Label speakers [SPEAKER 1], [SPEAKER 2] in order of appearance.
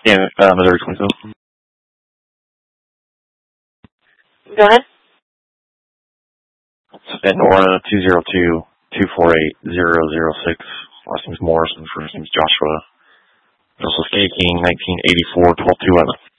[SPEAKER 1] Yeah, Missouri 27.
[SPEAKER 2] Go ahead.
[SPEAKER 1] At Nora 202-248-006. Last name's Morrison, first name's Joshua. Joseph K. King, 1984, 12-11.